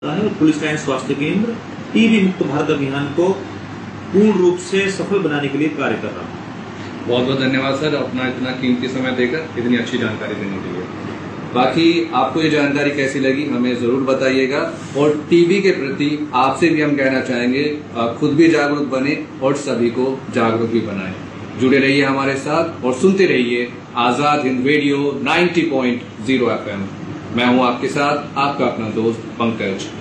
और police line स्वास्थ्य केंद्र टीबी मुक्त भारत अभियान को पूर्ण रूप से सफल बनाने के लिए कार्य कर रहा हूँ। बहुत बहुत धन्यवाद सर, अपना इतना कीमती समय देकर इतनी अच्छी जानकारी देने के लिए। बाकी आपको ये जानकारी कैसी लगी हमें जरूर बताइएगा, और टीबी के प्रति आपसे भी हम कहना चाहेंगे खुद भी जागरूक बने और सभी को जागरूक भी बनाएं। जुड़े रहिए हमारे साथ और सुनते रहिए आजाद हिंद रेडियो 90.0 FM। मैं हूं आपके साथ आपका अपना दोस्त पंकज।